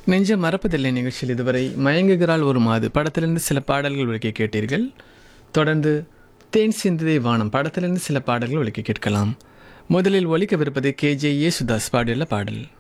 நெஞ்ச மறப்பதில்லை நிகழ்ச்சியில் இதுவரை மயங்குகிறாள் ஒரு மாது படத்திலிருந்து சில பாடல்கள் ஒலிக்க கேட்டீர்கள். தொடர்ந்து தேன் சிந்துதே வானம் படத்திலிருந்து சில பாடல்கள் ஒலிக்க கேட்கலாம். முதலில் ஒலிக்கவிருப்பது கேஜே யேசுதாஸ் பாடியுள்ள பாடல்.